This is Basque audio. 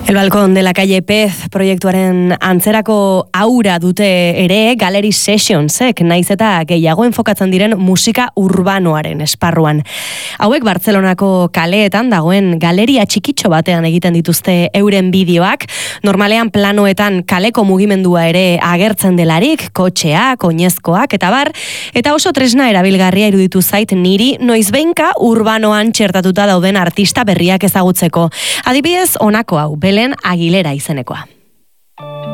El balcón de la calle Pez proiektuaren antzerako aura dute ere Gallery Sessionsek, naiz eta gehiago enfokatzen diren musika urbanoaren esparruan. Hauek Bartzelonako kaleetan dagoen galeria txikitxo batean egiten dituzte euren bideoak, normalean planoetan kaleko mugimendua ere agertzen delarik, kotxeak, oinezkoak eta bar, eta oso tresna erabilgarria iruditu zait niri noizbeinka urbanoan txertatuta dauden artista berriak ezagutzeko. Adibidez, honako hau, Belen Aguilera izenekoa.